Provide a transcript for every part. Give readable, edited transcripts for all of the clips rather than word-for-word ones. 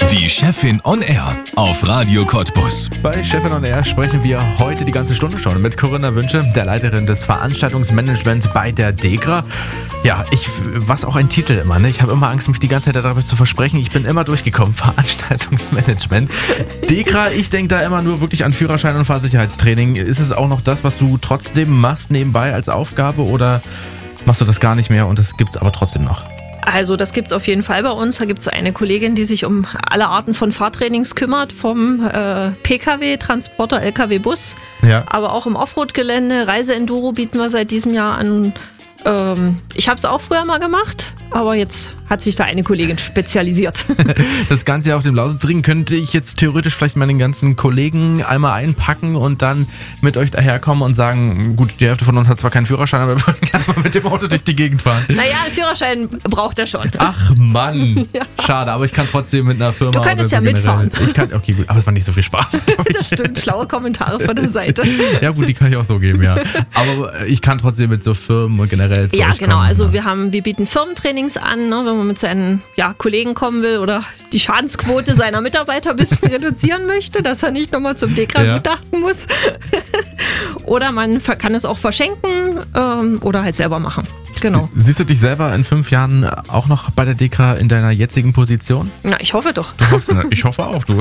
Die Chefin on Air auf Radio Cottbus. Bei Chefin on Air sprechen wir heute die ganze Stunde schon mit Corinna Wünsche, der Leiterin des Veranstaltungsmanagements bei der DEKRA. Ja, was auch ein Titel immer, ne? Ich habe immer Angst, mich die ganze Zeit darüber zu versprechen. Ich bin immer durchgekommen, Veranstaltungsmanagement. DEKRA, ich denke da immer nur wirklich an Führerschein und Fahrsicherheitstraining. Ist es auch noch das, was du trotzdem machst nebenbei als Aufgabe oder machst du das gar nicht mehr und das gibt es aber trotzdem noch? Also das gibt es auf jeden Fall bei uns. Da gibt es eine Kollegin, die sich um alle Arten von Fahrtrainings kümmert, vom Pkw, Transporter, Lkw, Bus, Ja. aber auch im Offroad-Gelände. Reiseenduro bieten wir seit diesem Jahr an. Ich habe es auch früher mal gemacht, aber jetzt hat sich da eine Kollegin spezialisiert. Das Ganze auf dem Lausitzring könnte ich jetzt theoretisch vielleicht meinen ganzen Kollegen einmal einpacken und dann mit euch daherkommen und sagen, gut, die Hälfte von uns hat zwar keinen Führerschein, aber wir würden gerne mal mit dem Auto durch die Gegend fahren. Naja, einen Führerschein braucht er schon. Ach Mann, schade, aber ich kann trotzdem mit einer Firma... Du könntest oder so ja mitfahren. Ich kann, okay, gut, aber es macht nicht so viel Spaß. Das stimmt, schlaue Kommentare von der Seite. Ja gut, die kann ich auch so geben, ja. Aber ich kann trotzdem mit so Firmen und generell zu Ja, euch genau. kommen, Also ja. wir bieten Firmentrainings an, ne, wenn man mit seinen Kollegen kommen will oder die Schadensquote seiner Mitarbeiter ein bisschen reduzieren möchte, dass er nicht nochmal zum DEKRA-Gutachten muss. Oder man kann es auch verschenken oder halt selber machen. Genau. Siehst du dich selber in 5 Jahren auch noch bei der DEKRA in deiner jetzigen Position? Na, ich hoffe doch. Ich hoffe auch, du.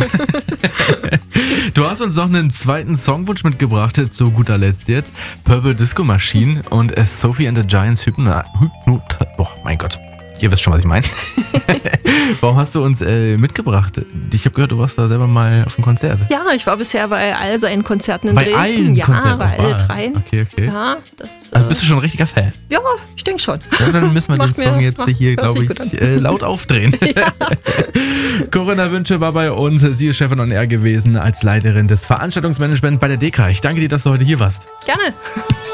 Du hast uns noch einen zweiten Songwunsch mitgebracht, zu guter Letzt jetzt. Purple Disco Machine und Sophie and the Giants oh mein Gott, ihr wisst schon, was ich meine. Warum hast du uns mitgebracht? Ich habe gehört, du warst da selber mal auf dem Konzert. Ja, ich war bisher bei all seinen Konzerten in Bei Dresden. allen Konzerten? Bei alle dreien. Okay. Ja, Also bist du schon ein richtiger Fan? ja, ich denke schon. Ja, dann müssen wir den Song jetzt hier, hört glaube sich ich, gut an. laut aufdrehen. Corinna Wünsche war bei uns. Sie ist Chefin on Air gewesen als Leiterin des Veranstaltungsmanagements bei der DEKRA. Ich danke dir, dass du heute hier warst. Gerne.